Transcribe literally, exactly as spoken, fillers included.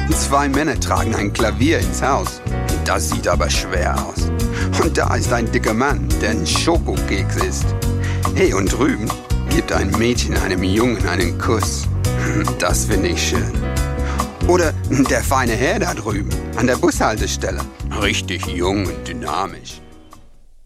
Zwei Männer tragen ein Klavier ins Haus. Das sieht aber schwer aus. Und da ist ein dicker Mann, der ein Schokokeks isst. Hey, und drüben gibt ein Mädchen einem Jungen einen Kuss. Das finde ich schön. Oder der feine Herr da drüben an der Bushaltestelle. Richtig jung und dynamisch.